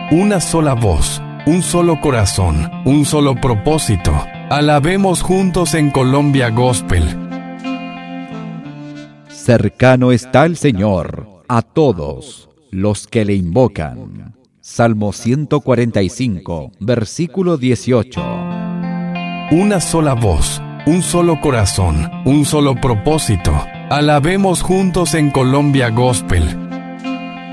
una sola voz, un solo corazón, un solo propósito. Alabemos juntos en Colombia Gospel. Cercano está el Señor a todos los que le invocan. Salmo 145, versículo 18. Una sola voz, un solo corazón, un solo propósito. Alabemos juntos en Colombia Gospel.